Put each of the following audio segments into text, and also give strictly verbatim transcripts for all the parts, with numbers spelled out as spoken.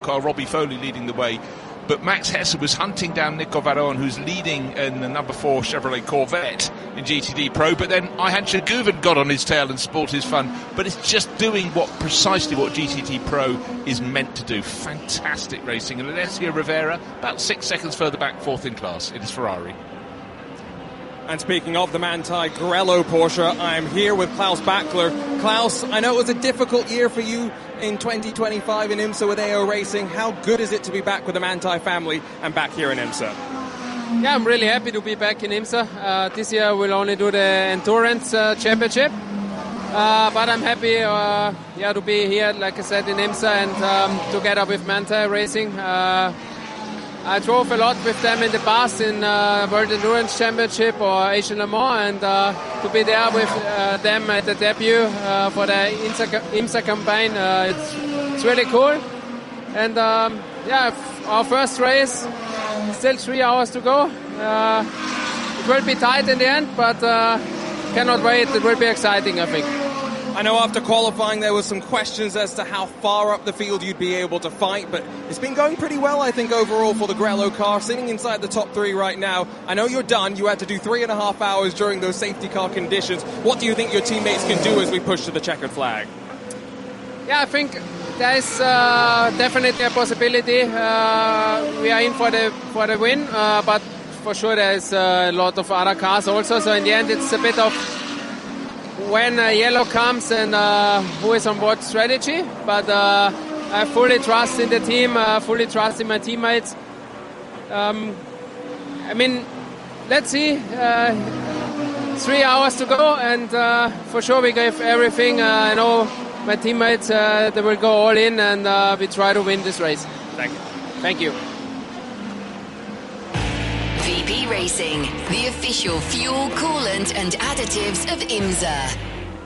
car, Robbie Foley, leading the way. But Max Hesse was hunting down Nico Varron, who's leading in the number four Chevrolet Corvette in G T D Pro. But then Ayhan Shaguven got on his tail and spoilt his fun. But it's just doing what precisely what G T D Pro is meant to do. Fantastic racing. And Alessio Rivera, about six seconds further back, fourth in class. It is Ferrari. And speaking of the Manthey Grello Porsche, I'm here with Klaus Bachler. Klaus, I know it was a difficult year for you in twenty twenty-five in IMSA with A O Racing. How good is it to be back with the Manthey family and back here in IMSA? Yeah, I'm really happy to be back in IMSA. Uh, this year we'll only do the Endurance uh, Championship. Uh, but I'm happy uh, yeah, to be here, like I said, in IMSA and um, together with Manthey Racing. Uh, I drove a lot with them in the past in uh, World Endurance Championship or Asian Le Mans, and uh, to be there with uh, them at the debut uh, for the IMSA, IMSA campaign, uh, it's, it's really cool. And um, yeah, our first race, still three hours to go. Uh, it will be tight in the end, but uh, cannot wait. It will be exciting, I think. I know after qualifying there was some questions as to how far up the field you'd be able to fight, but it's been going pretty well, I think, overall for the Grello car, sitting inside the top three right now. I know you're done. You had to do three and a half hours during those safety car conditions. What do you think your teammates can do as we push to the checkered flag? Yeah, I think there's uh, definitely a possibility. Uh, we are in for the for the win, uh, but for sure there's a lot of other cars also. So in the end, it's a bit of when uh, yellow comes and uh, who is on what strategy. But uh, I fully trust in the team, uh, fully trust in my teammates. Um, I mean, let's see. Uh, three hours to go, and uh, for sure we gave everything. Uh, I know my teammates, uh, they will go all in, and uh, we try to win this race. Thank you. Thank you. V P Racing, the official fuel, coolant and additives of IMSA.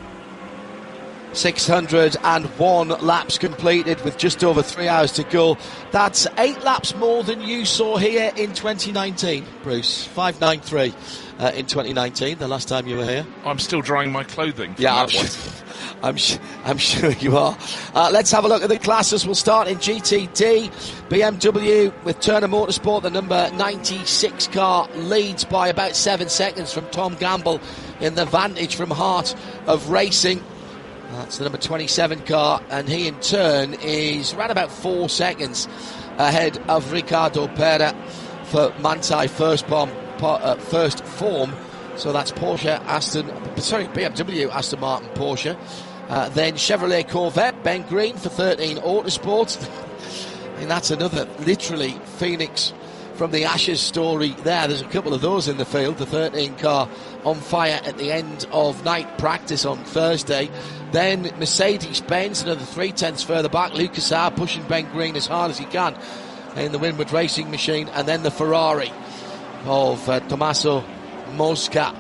six hundred one laps completed with just over three hours to go. That's eight laps more than you saw here in twenty nineteen, Bruce. five ninety-three uh, in twenty nineteen, the last time you were here. I'm still drying my clothing. Yeah, I'm, sh- I'm, sh- I'm sure you are. Uh, let's have a look at the classes. We'll start in G T D. B M W with Turner Motorsport, the number ninety-six car, leads by about seven seconds from Tom Gamble in the Vantage from Heart of Racing. That's the number twenty-seven car, and he in turn is around about four seconds ahead of Ricardo Pera for Manthey first bomb, uh, first form. So that's Porsche, Aston, sorry, B M W, Aston Martin, Porsche. Uh, then Chevrolet Corvette, Ben Green for thirteen Autosport. And that's another, literally, Phoenix from the Ashes story there. There's a couple of those in the field. The thirteen car on fire at the end of night practice on Thursday. Then Mercedes-Benz, another three tenths further back. Lucas R pushing Ben Green as hard as he can in the Winward Racing Machine. And then the Ferrari of uh, Tommaso Mosca,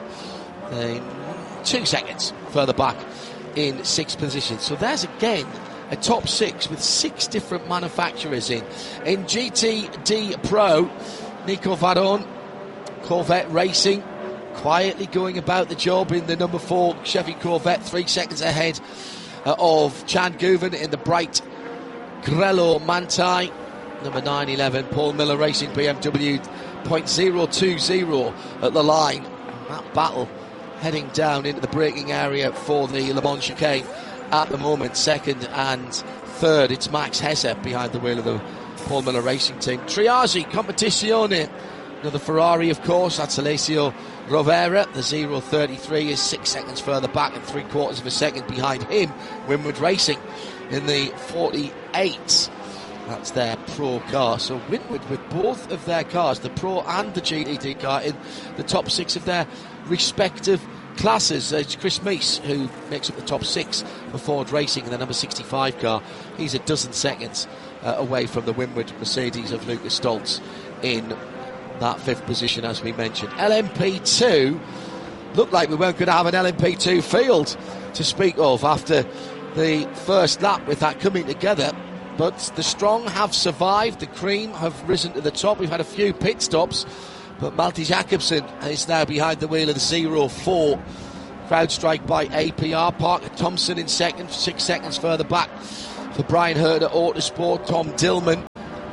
uh, two seconds further back in sixth position. So there's again a top six with six different manufacturers in. In G T D Pro, Nico Varron, Corvette Racing, quietly going about the job in the number four Chevy Corvette, three seconds ahead uh, of Chan Guven in the bright Grello Manthey. Number nine eleven, Paul Miller Racing B M W, point zero two zero at the line. That battle heading down into the braking area for the Le Mans chicane. At the moment, second and third, it's Max Hesse behind the wheel of the Paul Miller Racing team. Triage Competizione, another Ferrari, of course. That's Alessio Rovera. The zero thirty-three is six seconds further back and three quarters of a second behind him. Winward Racing in the forty-eight. That's their Pro car. So Winward with both of their cars, the Pro and the G T D car, in the top six of their respective classes. It's Chris Meese who makes up the top six for Ford Racing in the number sixty-five car. He's a dozen seconds uh, away from the Winward Mercedes of Lucas Stoltz in that fifth position, as we mentioned. L M P two, looked like we weren't going to have an L M P two field to speak of after the first lap with that coming together. But the strong have survived, the cream have risen to the top. We've had a few pit stops, but Malte Jacobsen is now behind the wheel of the zero four. CrowdStrike by A P R. Parker Thompson in second, six seconds further back for Brian Herder Autosport. Tom Dillman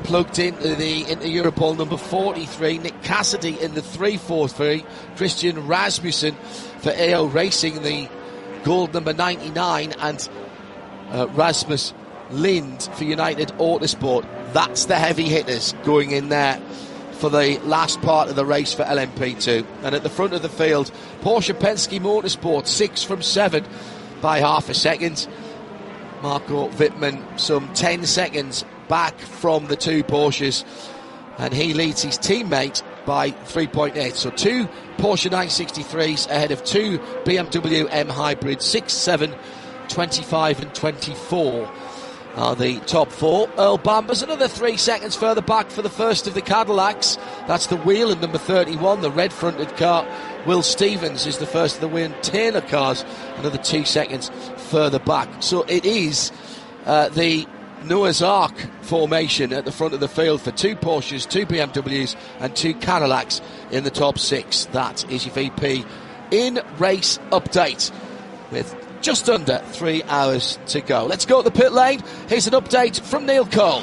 plugged into the into Europol number forty-three, Nick Cassidy in the three forty-three, Christian Rasmussen for A O Racing, the gold number ninety-nine, and uh, Rasmus Lind for United Autosport. That's the heavy hitters going in there for the last part of the race for L M P two. And at the front of the field, Porsche Penske Motorsport, six from seven by half a second. Marco Wittmann some ten seconds back from the two Porsches, and he leads his teammate by three point eight. So two Porsche nine sixty-threes ahead of two B M W M Hybrids, six, seven, twenty-five and twenty-four are the top four. Earl Bamber's another three seconds further back for the first of the Cadillacs. That's the wheel in number thirty-one, the red-fronted car. Will Stevens is the first of the Wayne Taylor cars, another two seconds further back. So it is uh, the Noah's Ark formation at the front of the field for two Porsches, two B M Ws and two Cadillacs in the top six. That is your V P in race update with just under three hours to go. Let's go to the pit lane. Here's an update from Neil Cole.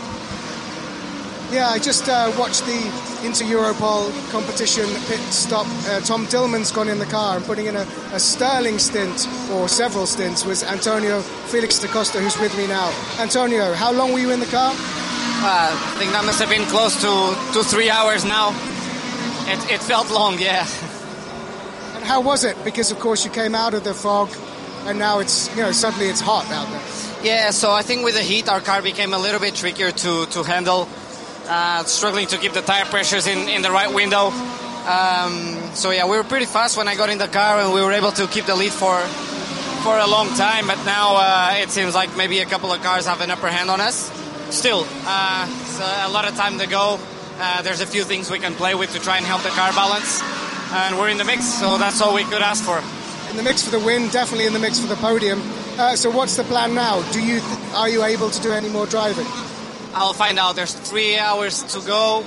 Yeah, I just uh, watched the Inter-Europol competition pit stop. Uh, Tom Dillman's gone in the car and putting in a, a sterling stint, or several stints, was Antonio Felix da Costa, who's with me now. Antonio, how long were you in the car? Uh, I think that must have been close to, to three hours now. It, it felt long, yeah. And how was it? Because, of course, you came out of the fog and now it's, you know, suddenly it's hot out there. Yeah, so I think with the heat, our car became a little bit trickier to, to handle. Uh, struggling to keep the tire pressures in, in the right window. Um, so yeah, we were pretty fast when I got in the car, and we were able to keep the lead for for a long time. But now uh, it seems like maybe a couple of cars have an upper hand on us. Still, uh, it's a lot of time to go. Uh, there's a few things we can play with to try and help the car balance. And we're in the mix, so that's all we could ask for. In the mix for the win, definitely in the mix for the podium. Uh, so what's the plan now? Do you th- are you able to do any more driving? I'll find out. There's three hours to go.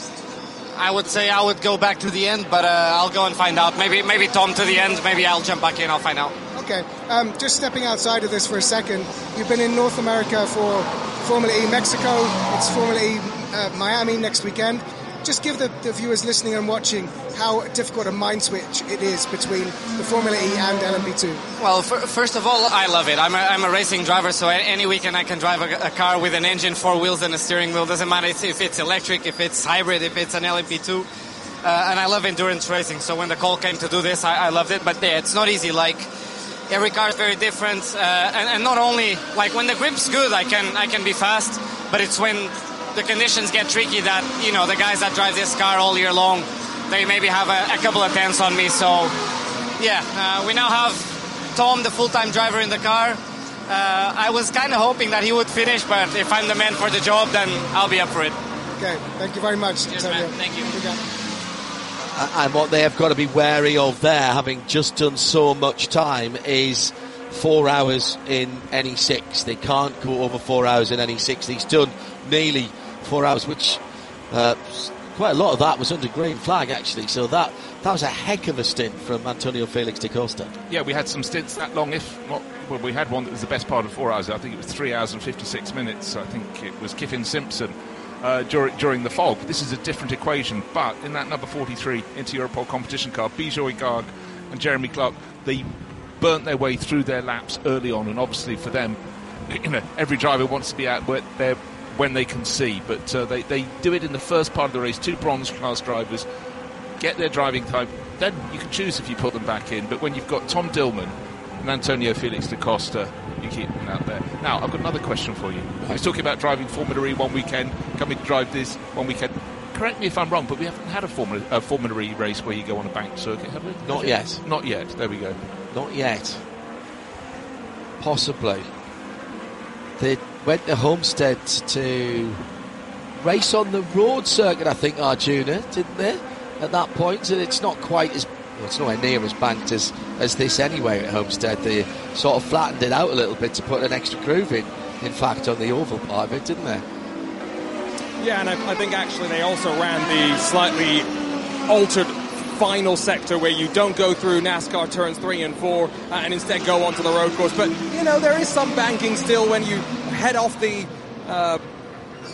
I would say I would go back to the end, but uh, I'll go and find out. Maybe maybe Tom to the end. Maybe I'll jump back in. I'll find out. Okay. Um, just stepping outside of this for a second. You've been in North America for Formula E Mexico. It's Formula E uh, Miami next weekend. Just give the, the viewers listening and watching how difficult a mind switch it is between the Formula E and L M P two. Well, for, first of all, I love it. I'm a, I'm a racing driver, so any weekend I can drive a, a car with an engine, four wheels, and a steering wheel. Doesn't matter if it's electric, if it's hybrid, if it's an L M P two. Uh, and I love endurance racing, so when the call came to do this, I, I loved it. But yeah, it's not easy. Like, every car is very different, uh, and, and not only like when the grip's good, I can I can be fast, but it's when the conditions get tricky that, you know, the guys that drive this car all year long, they maybe have a, a couple of tenths on me. So yeah, uh, we now have Tom, the full-time driver, in the car. uh, I was kind of hoping that he would finish, but if I'm the man for the job, then I'll be up for it. Okay, thank you very much. Yes, man. Thank you. And what they have got to be wary of there, having just done so much time, is four hours in N E six. They can't go over four hours in N E six. He's done nearly four hours, which uh, quite a lot of that was under green flag, actually. So that that was a heck of a stint from Antonio Felix da Costa. Yeah, we had some stints that long, if not, well, we had one that was the best part of four hours. I think it was three hours and fifty-six minutes. I think it was Kiffin Simpson uh, during, during the fog. This is a different equation, but in that number forty-three Inter-Europol competition car, Bijoy Garg and Jeremy Clark, they burnt their way through their laps early on, and obviously for them, you know, every driver wants to be out where they're when they can see, but uh, they, they do it in the first part of the race. Two bronze class drivers get their driving time, then you can choose if you put them back in. But when you've got Tom Dillman and Antonio Felix da Costa, you keep them out there. Now, I've got another question for you. I was talking about driving Formula E one weekend, coming to drive this one weekend. Correct me if I'm wrong, but we haven't had a Formula, a Formula E race where you go on a banked circuit, have we? Not yet. Not yet. There we go. Not yet. Possibly. They went to Homestead to race on the road circuit, I think, Arjuna, didn't they? At that point, so it's not quite as, well, it's nowhere near as banked as, as this anyway at Homestead. They sort of flattened it out a little bit to put an extra groove in, in fact, on the oval part of it, didn't they? Yeah, and I, I think actually they also ran the slightly altered final sector where you don't go through NASCAR turns three and four uh, and instead go onto the road course. But, you know, there is some banking still when you head off the uh, stop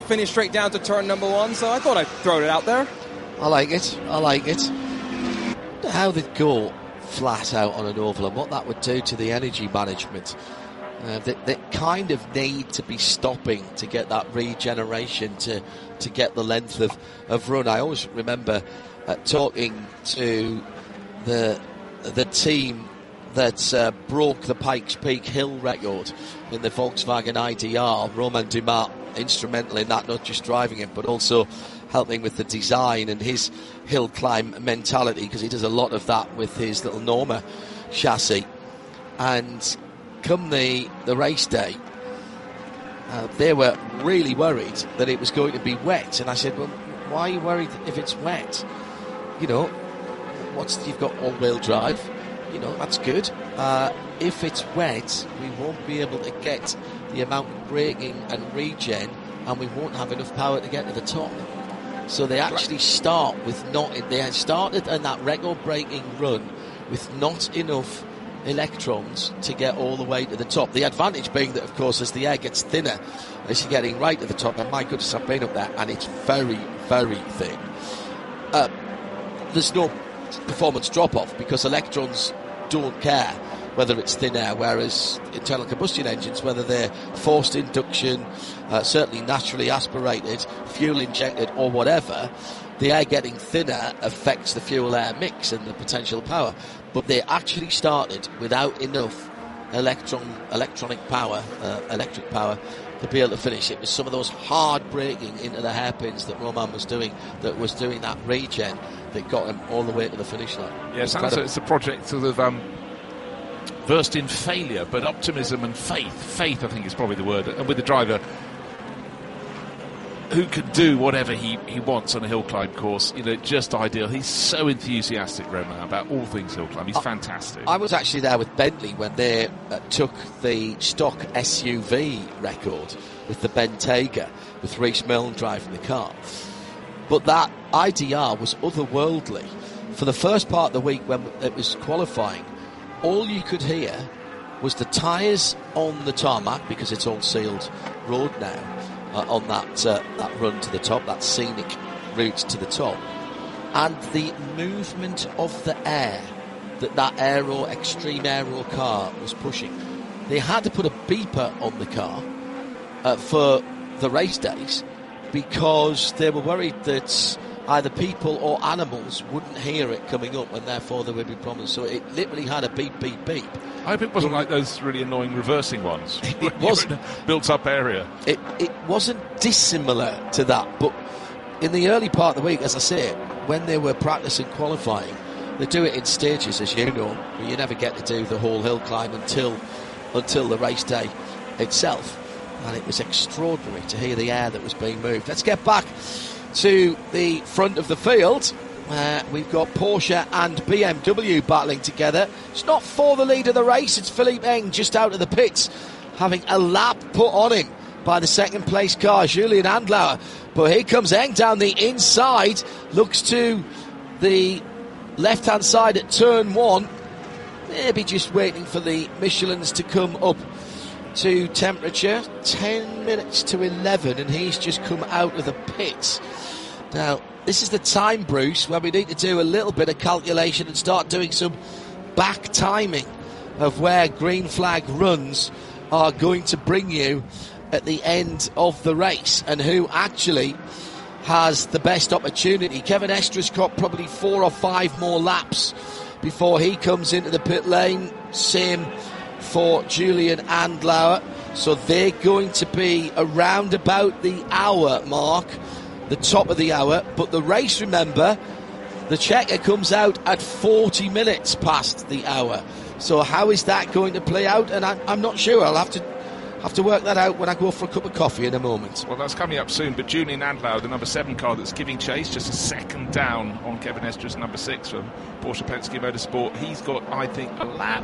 finish straight down to turn number one, so I thought I'd throw it out there. I like it. I like it. How they'd go flat out on an oval and what that would do to the energy management. Uh, they, they kind of need to be stopping to get that regeneration to to get the length of, of run. I always remember uh, talking to the the team that uh, broke the Pikes Peak Hill record in the Volkswagen I D R. Romain Dumas instrumental in that, not just driving it but also helping with the design and his hill climb mentality, because he does a lot of that with his little Norma chassis. And come the, the race day, uh, they were really worried that it was going to be wet. And I said, well, why are you worried if it's wet? You know, what's you've got all-wheel drive. You know, that's good. Uh, if it's wet, we won't be able to get the amount of braking and regen, and we won't have enough power to get to the top. So they actually start with not. They started in that record-breaking run with not enough electrons to get all the way to the top. The advantage being that, of course, as the air gets thinner, as you're getting right to the top, and my goodness, I've been up there, and it's very, very thin. Uh, there's no performance drop-off because electrons don't care whether it's thin air, whereas internal combustion engines, whether they're forced induction, uh, certainly naturally aspirated, fuel injected or whatever, the air getting thinner affects the fuel-air mix and the potential power. But they actually started without enough electron, electronic power, uh, electric power, to be able to finish. It was some of those hard braking into the hairpins that Romain was doing that was doing that regen that got him all the way to the finish line. Yeah, it sounds like it's a project sort of um, versed in failure, but optimism and faith. Faith, I think, is probably the word. And with the driver who can do whatever he, he wants on a hill climb course, you know, just ideal. He's so enthusiastic, Romain, about all things hill climb. He's I, fantastic. I was actually there with Bentley when they uh, took the stock S U V record with the Bentayga, with Rhys Milne driving the car. But that I D R was otherworldly. For the first part of the week when it was qualifying, all you could hear was the tyres on the tarmac, because it's all sealed road now, uh, on that uh, that run to the top, that scenic route to the top, and the movement of the air that that aero, extreme aero car was pushing. They had to put a beeper on the car uh, for the race days, because they were worried that either people or animals wouldn't hear it coming up, and therefore there would be problems. So it literally had a beep, beep, beep. I hope it wasn't like those really annoying reversing ones. It wasn't. Built-up area. It, it wasn't dissimilar to that, but in the early part of the week, as I say, when they were practicing qualifying, they do it in stages, as you know. You never get to do the whole hill climb until until the race day itself. And it was extraordinary to hear the air that was being moved. Let's get back to the front of the field, where we've got Porsche and B M W battling together. It's not for the lead of the race, it's Philippe Eng just out of the pits, having a lap put on him by the second place car, Julian Andlauer. But here comes Eng down the inside, looks to the left-hand side at turn one, maybe just waiting for the Michelins to come up to temperature. Ten minutes to eleven, and he's just come out of the pits. Now, this is the time, Bruce, where we need to do a little bit of calculation and start doing some back timing of where green flag runs are going to bring you at the end of the race, and who actually has the best opportunity. Kevin Estra's got probably four or five more laps before he comes into the pit lane. Same for Julian Andlauer. So they're going to be around about the hour mark, the top of the hour. But the race, remember, the checker comes out at forty minutes past the hour. So how is that going to play out? And I, I'm not sure. I'll have to have to work that out when I go for a cup of coffee in a moment. Well, that's coming up soon. But Julian Andlauer, the number seven car that's giving chase, just a second down on Kevin Estra's number six from Porsche Penske Motorsport. He's got, I think, a lap.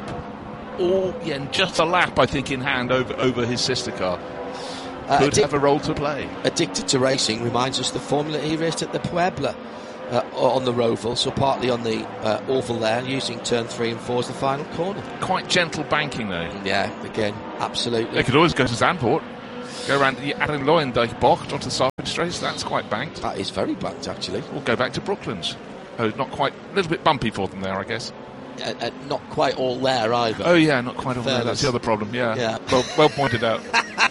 Or, yeah, just a lap, I think, in hand over, over his sister car. Uh, Could addic- have a role to play. Addicted to racing reminds us the Formula E raced at the Puebla uh, on the Roval, so partly on the uh, oval there, using turn three and four as the final corner. Quite gentle banking, though. Yeah, again, absolutely. They could always go to Zandvoort, go around the Arenloendijk bocht onto the side race. That's quite banked. That is very banked, actually. We'll go back to Brooklands. Oh, not quite. A little bit bumpy for them there, I guess. Uh, uh, not quite all there either. Oh yeah, not quite all there. That's the other problem. Yeah. Yeah. Well, well pointed out.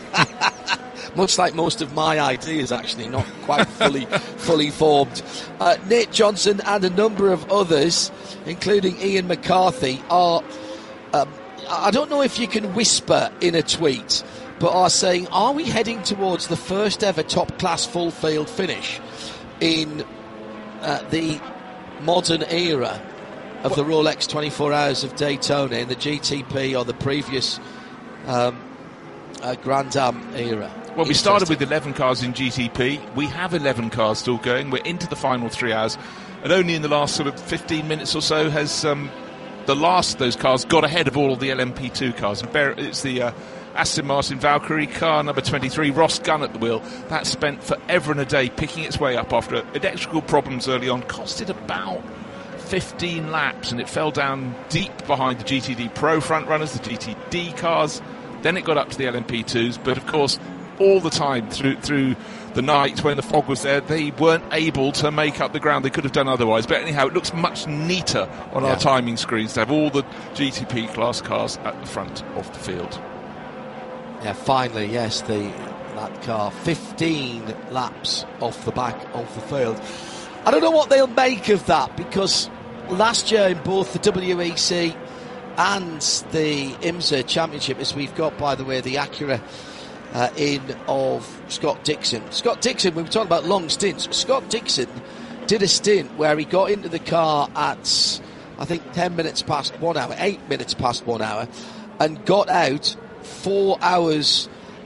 Much like most of my ideas, actually, not quite fully fully formed. Uh, Nate Johnson and a number of others, including Ian McCarthy, are. Um, I don't know if you can whisper in a tweet, but are saying, are we heading towards the first ever top class full field finish in uh, the modern era of the Rolex twenty-four Hours of Daytona, in the G T P or the previous um, uh, Grand Am era? Well, we started with eleven cars in G T P. We have eleven cars still going. We're into the final three hours. And only in the last sort of fifteen minutes or so has um, the last of those cars got ahead of all of the L M P two cars. And bear, it's the uh, Aston Martin Valkyrie car number twenty-three, Ross Gunn at the wheel. That spent forever and a day picking its way up after electrical problems early on. Cost it about fifteen laps, and it fell down deep behind the G T D Pro front runners, the G T D cars. Then it got up to the L M P twos, but of course, all the time through through the night when the fog was there, they weren't able to make up the ground they could have done otherwise. But anyhow, it looks much neater on yeah. our timing screens to have all the G T P class cars at the front of the field. Yeah, finally, yes, the that car fifteen laps off the back of the field. I don't know what they'll make of that, because last year in both the W E C and the IMSA Championship, as we've got, by the way, the Acura Uh, in of Scott Dixon. Scott Dixon, we were talking about long stints. Scott Dixon did a stint where he got into the car at, I think, ten minutes past one hour, eight minutes past one hour, and got out four hours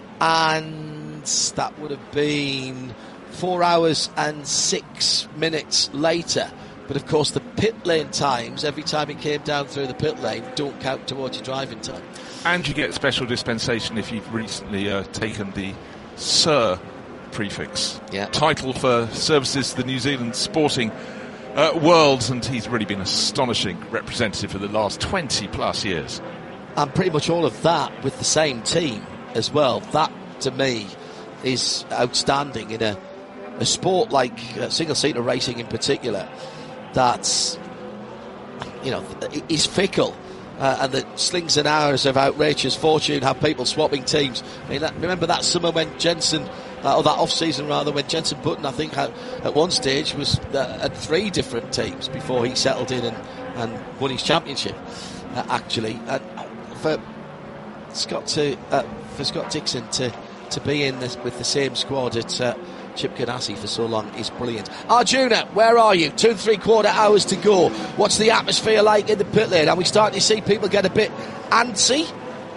and that would have been four hours and six minutes later. But of course, the pit lane times, every time he came down through the pit lane, don't count towards your driving time. And you get special dispensation if you've recently uh, taken the Sir prefix. Yeah. Title for services to the New Zealand sporting uh, world, and he's really been an astonishing representative for the last twenty plus years. And pretty much all of that with the same team as well. That, to me, is outstanding in a, a sport like uh, single-seater racing in particular, that's, you know, is fickle. Uh, and the slings and hours of outrageous fortune have people swapping teams. I mean, that, remember that summer when Jenson, uh, or that off-season rather, when Jenson Button, I think, had, at one stage was uh, at three different teams before he settled in and, and won his championship, uh, actually. And for Scott to, uh, for Scott Dixon to, to be in this, with the same squad at uh, Chip Ganassi for so long is brilliant. Arjuna, where are you? Two and three quarter hours to go. What's the atmosphere like in the pit lane? Are we starting to see people get a bit antsy?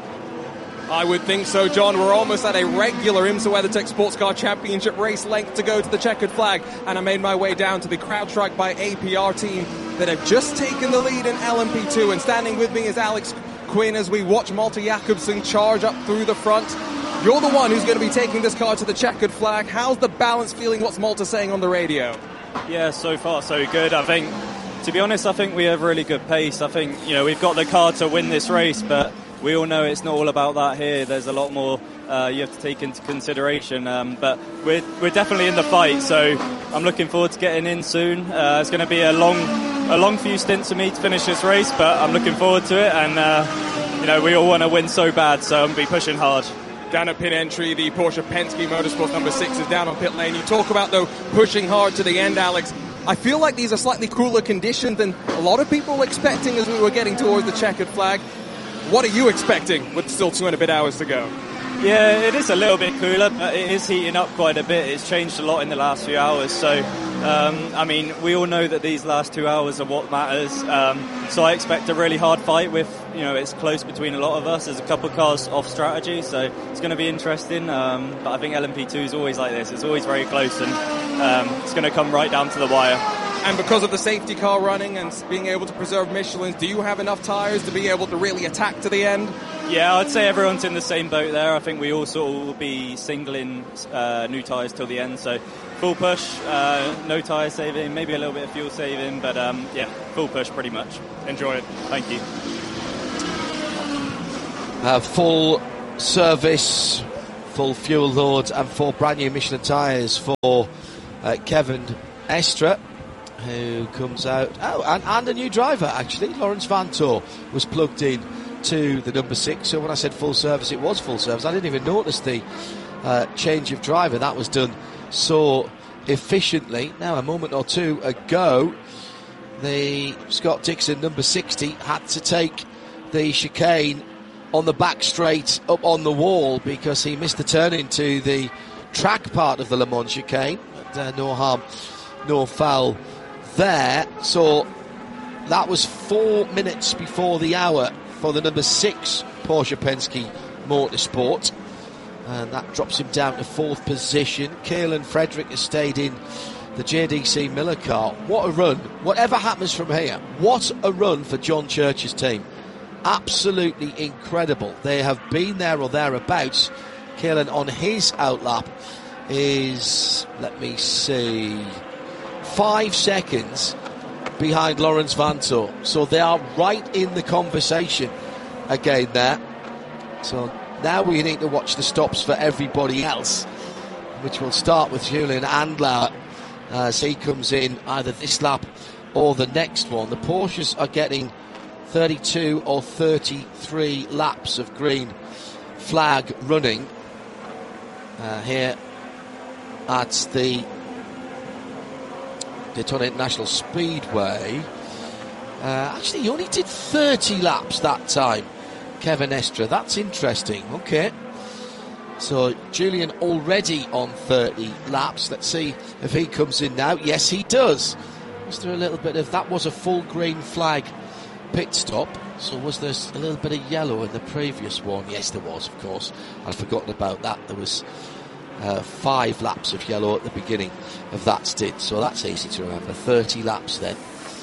I would think so, John. We're almost at a regular IMSA WeatherTech Sports Car Championship race length to go to the checkered flag, and I made my way down to the CrowdStrike by A P R team that have just taken the lead in L M P two, and standing with me is Alex Quinn as we watch Malte Jakobsen charge up through the front. You're the one who's going to be taking this car to the checkered flag. How's the balance feeling? What's Malte saying on the radio? Yeah, so far so good. I think, to be honest, I think we have really good pace. I think, you know, we've got the car to win this race, but we all know it's not all about that here. There's a lot more uh, you have to take into consideration. Um, but we're we're definitely in the fight, so I'm looking forward to getting in soon. Uh, it's going to be a long a long few stints for me to finish this race, but I'm looking forward to it. And uh, you know, we all want to win so bad, so I'm going to be pushing hard. Down at pit entry, the Porsche Penske Motorsports number six is down on pit lane. You talk about, though, pushing hard to the end, Alex. I feel like these are slightly cooler conditions than a lot of people were expecting as we were getting towards the checkered flag. What are you expecting with still two and a bit hours to go? Yeah, it is a little bit cooler, but it is heating up quite a bit. It's changed a lot in the last few hours. So, um, I mean, we all know that these last two hours are what matters. Um, so I expect a really hard fight with, you know, it's close between a lot of us. There's a couple of cars off strategy, so it's going to be interesting. Um, but I think L M P two is always like this. It's always very close, and um, it's going to come right down to the wire. And because of the safety car running and being able to preserve Michelins, do you have enough tyres to be able to really attack to the end? Yeah, I'd say everyone's in the same boat there. I think we all sort of will be singling uh, new tyres till the end. So full push, uh, no tyre saving, maybe a little bit of fuel saving, but um, yeah, full push pretty much. Enjoy it. Thank you. Uh, full service, full fuel load and four brand new Michelin tyres for uh, Kevin Estre, who comes out. Oh, and, and a new driver, actually. Laurens Vanthoor was plugged in to the number six. So when I said full service, it was full service. I didn't even notice the uh, change of driver. That was done so efficiently. Now, a moment or two ago, the Scott Dixon number sixty had to take the chicane on the back straight up on the wall because he missed the turn into the track part of the Le Mans chicane. But uh, no harm, no foul there. So that was four minutes before the hour for the number six Porsche Penske Motorsport, and that drops him down to fourth position. Caolan Frederick has stayed in the J D C Miller car. What a run. Whatever happens from here, what a run for John Church's team. Absolutely incredible. They have been there or thereabouts. Caolan on his outlap is, let me see, five seconds behind Laurens Vanthoor. So they are right in the conversation again there. So now we need to watch the stops for everybody else, which will start with Julian Andlauer as he comes in either this lap or the next one. The Porsches are getting thirty-two or thirty-three laps of green flag running uh, here at the Daytona International Speedway. Uh, actually, he only did thirty laps that time, Kevin Estre. That's interesting. Okay. So Julian already on thirty laps. Let's see if he comes in now. Yes, he does. Was there a little bit of... That was a full green flag pit stop. So was there a little bit of yellow in the previous one? Yes, there was, of course. I'd forgotten about that. There was uh, five laps of yellow at the beginning of that stint. So that's easy to remember. thirty laps then.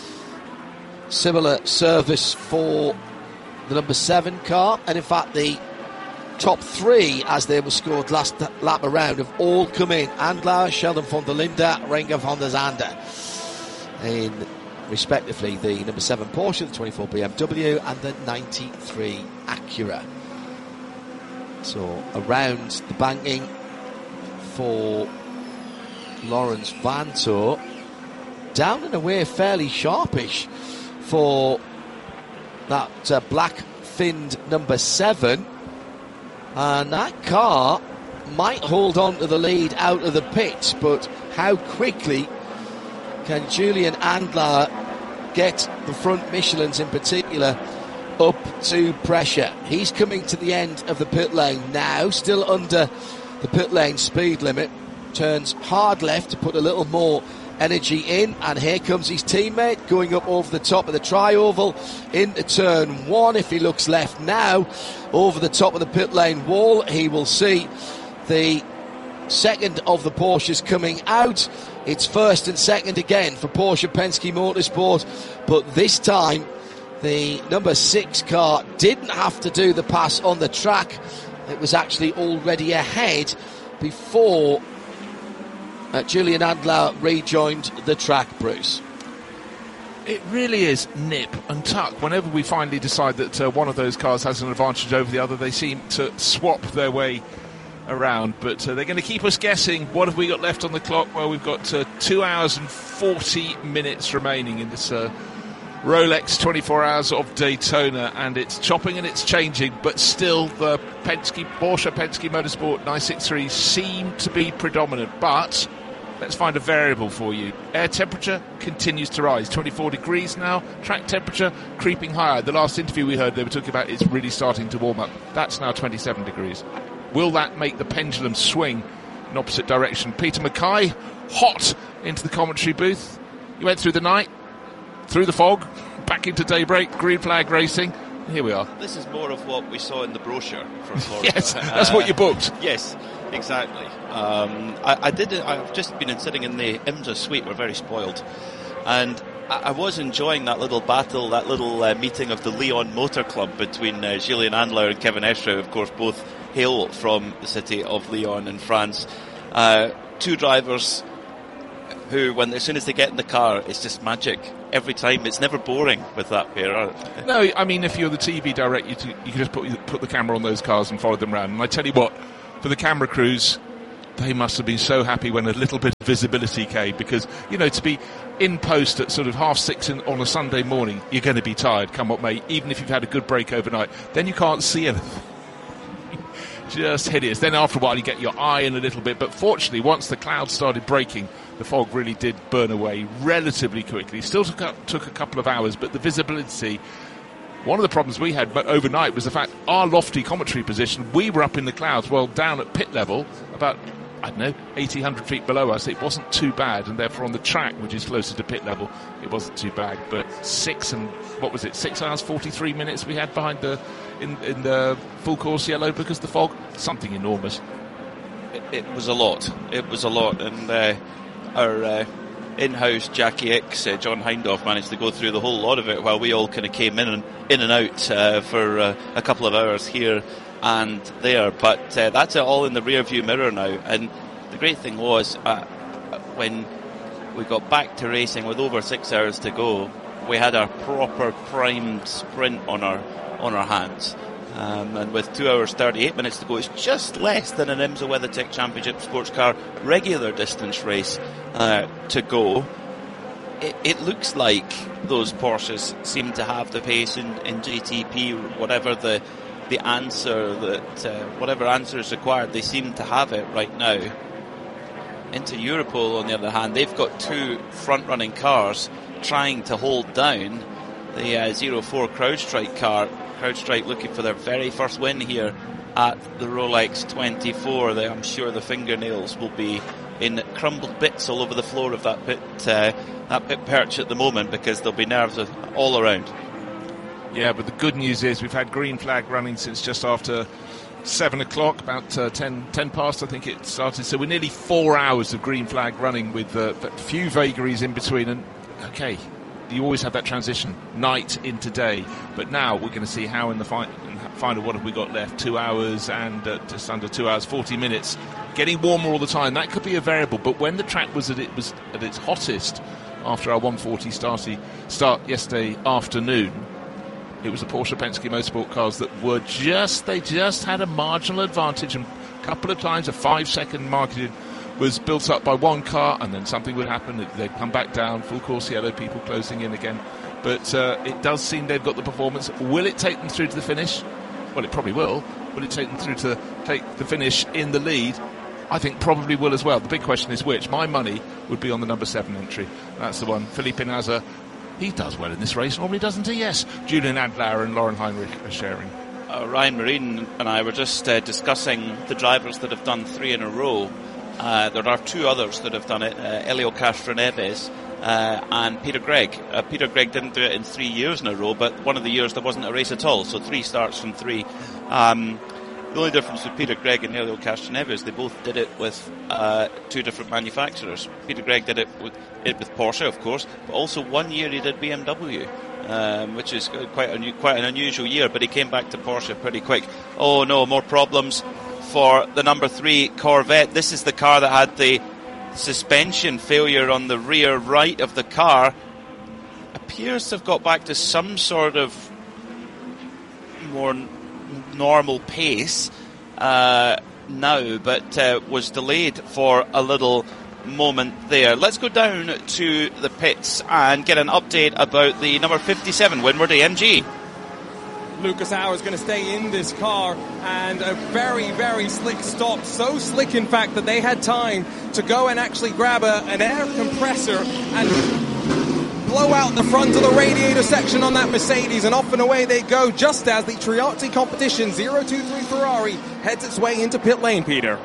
Similar service for the number seven car. And in fact, the top three, as they were scored last lap around, have all come in. Andlauer, Sheldon von der Linde, Renger van der Zande. In, respectively, the number seven Porsche, the twenty-four B M W, and the ninety-three Acura. So, around the banking for Laurens Vanthoor. Down and away fairly sharpish for that uh, black-finned number seven. And that car might hold on to the lead out of the pits, but how quickly can Julian Andlauer get the front Michelins in particular up to pressure? He's coming to the end of the pit lane now, still under the pit lane speed limit. Turns hard left to put a little more energy in, and here comes his teammate going up over the top of the tri-oval into turn one. If he looks left now over the top of the pit lane wall, he will see the second of the Porsches coming out. It's first and second again for Porsche Penske Motorsport, but this time the number six car didn't have to do the pass on the track. It was actually already ahead before Uh, Julian Andlauer rejoined the track, Bruce. It really is nip and tuck. Whenever we finally decide that uh, one of those cars has an advantage over the other, they seem to swap their way around. But uh, they're going to keep us guessing. What have we got left on the clock? Well, we've got uh, two hours and forty minutes remaining in this uh, Rolex twenty-four hours of Daytona, and it's chopping and it's changing, but still the Penske, Porsche Penske Motorsport nine sixty-three seem to be predominant. But let's find a variable for you. Air temperature continues to rise. twenty-four degrees now. Track temperature creeping higher. The last interview we heard, they were talking about it's really starting to warm up. That's now twenty-seven degrees. Will that make the pendulum swing in opposite direction? Peter Mackay, hot into the commentary booth. You went through the night, through the fog, back into daybreak, green flag racing. Here we are. This is more of what we saw in the brochure from Florida. Yes, that's uh, what you booked. Yes, exactly. Um, I, I did. I've just been sitting in the IMSA suite. We're very spoiled, and I, I was enjoying that little battle, that little uh, meeting of the Lyon Motor Club between uh, Julian Andlauer and Kevin Estre. Of course, both hail from the city of Lyon in France. Uh, two drivers who, when as soon as they get in the car, it's just magic. Every time, it's never boring with that pair. No, I mean, if you're the T V director, you, t- you can just put put the camera on those cars and follow them around. And I tell you what, for the camera crews, they must have been so happy when a little bit of visibility came, because, you know, to be in post at sort of half six in, on a Sunday morning, you're going to be tired, come what may, even if you've had a good break overnight. Then you can't see anything. Just hideous. Then after a while you get your eye in a little bit, but fortunately once the clouds started breaking, the fog really did burn away relatively quickly. Still took, up, took a couple of hours, but the visibility... One of the problems we had overnight was the fact our lofty commentary position, we were up in the clouds, well, down at pit level, about, I don't know, eighty, one hundred feet below us. It wasn't too bad, and therefore on the track, which is closer to pit level, it wasn't too bad. But six and, what was it, six hours, forty-three minutes we had behind the, in, in the full course yellow because of the fog? Something enormous. It, it was a lot. It was a lot, and uh, our... Uh, in-house Jackie X, uh, John Hindhoff, managed to go through the whole lot of it while we all kind of came in and in and out uh, for uh, a couple of hours here and there. But uh, that's it all in the rear view mirror now. And the great thing was uh, when we got back to racing with over six hours to go, we had our proper primed sprint on our on our hands. Um, and with two hours thirty-eight minutes to go, it's just less than an IMSA WeatherTech Championship Sports Car regular distance race uh, to go. It, it looks like those Porsches seem to have the pace in, in G T P, whatever the the answer that uh, whatever answer is required, they seem to have it right now. Into Europol, on the other hand, they've got two front-running cars trying to hold down the uh, zero four CrowdStrike car. CrowdStrike looking for their very first win here at the Rolex twenty-four. They, I'm sure the fingernails will be in crumbled bits all over the floor of that pit, uh, that pit perch at the moment, because there'll be nerves all around. Yeah, but the good news is we've had green flag running since just after seven o'clock, about uh, ten, ten past I think it started. So we're nearly four hours of green flag running with uh, a few vagaries in between. And okay, you always have that transition, night into day. But now we're going to see how in the fi- final, what have we got left? Two hours and uh, just under two hours, forty minutes. Getting warmer all the time. That could be a variable. But when the track was at, it was at its hottest after our one forty starty, start yesterday afternoon, it was the Porsche Penske Motorsport cars that were just, they just had a marginal advantage. And a couple of times a five-second margin was built up by one car, and then something would happen. They'd come back down, full course yellow, people closing in again. But uh, it does seem they've got the performance. Will it take them through to the finish? Well, it probably will. Will it take them through to take the finish in the lead? I think probably will as well. The big question is which. My money would be on the number seven entry. That's the one. Felipe Nasr. He does well in this race, normally, doesn't he? Yes. Julian Adler and Lauren Heinrich are sharing. Uh, Ryan Marine and I were just uh, discussing the drivers that have done three in a row. Uh, there are two others that have done it, uh, Elio Castroneves uh, and Peter Gregg. Uh, Peter Gregg didn't do it in three years in a row, but one of the years there wasn't a race at all, so three starts from three. Um, the only difference with Peter Gregg and Elio Castroneves, they both did it with uh, two different manufacturers. Peter Gregg did it with, it with Porsche, of course, but also one year he did B M W. Um, which is quite a new, quite an unusual year, but he came back to Porsche pretty quick. Oh no, more problems for the number three Corvette. This is the car that had the suspension failure on the rear right of the car. Appears to have got back to some sort of more n- normal pace uh, now, but uh, was delayed for a little moment there. Let's go down to the pits and get an update about the number fifty-seven Windward A M G. Lucas Hour is going to stay in this car, and a very, very slick stop. So slick, in fact, that they had time to go and actually grab a, an air compressor and blow out the front of the radiator section on that Mercedes, and off and away they go, just as the Triati Competition zero two three Ferrari heads its way into pit lane, Peter.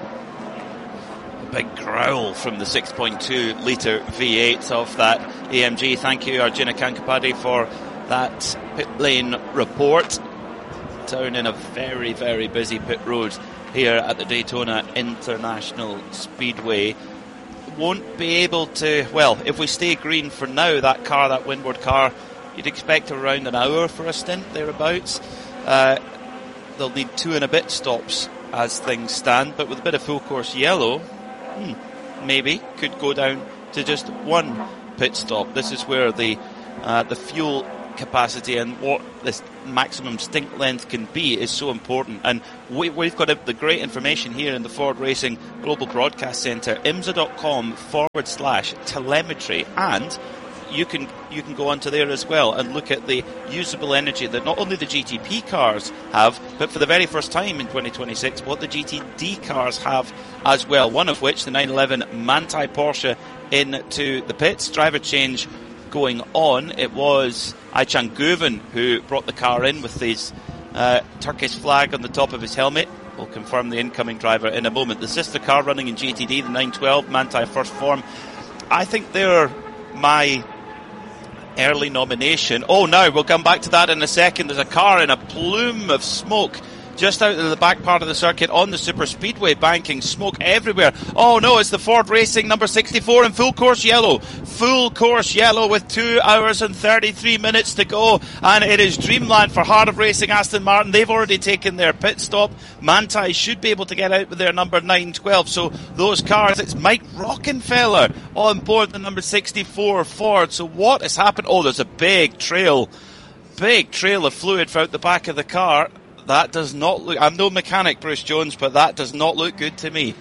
Big growl from the six point two litre V eight of that A M G. Thank you, Arjuna Kankapadi, for that pit lane report. Down in a very, very busy pit road here at the Daytona International Speedway. Won't be able to, well, if we stay green for now, that car, that Windward car, you'd expect around an hour for a stint, thereabouts. Uh, they'll need two and a bit stops as things stand, but with a bit of full course yellow, Hmm, maybe could go down to just one pit stop. This is where the uh, the fuel capacity and what this maximum stint length can be is so important. And we, we've got a, the great information here in the Ford Racing Global Broadcast Centre, imsa.com forward slash telemetry, and you can you can go onto there as well and look at the usable energy that not only the G T P cars have, but for the very first time in twenty twenty-six, what the G T D cars have as well. One of which, the nine eleven Manthey Porsche, into the pits. Driver change going on. It was Ayçan Guven who brought the car in with his uh, Turkish flag on the top of his helmet. We'll confirm the incoming driver in a moment. The sister car running in G T D, the nine twelve Manthey First Form. I think they're my early nomination. Oh, no, we'll come back to that in a second. There's a car in a plume of smoke just out of the back part of the circuit on the super speedway banking. Smoke everywhere. Oh no, it's the Ford Racing number sixty-four in full course yellow. Full course yellow with two hours and thirty-three minutes to go. And it is dreamland for Heart of Racing Aston Martin. They've already taken their pit stop. Manthey should be able to get out with their number nine twelve. So those cars, it's Mike Rockenfeller on board the number sixty-four Ford. So what has happened? Oh, there's a big trail. Big trail of fluid out the back of the car. That does not look... I'm no mechanic, Bruce Jones, but that does not look good to me.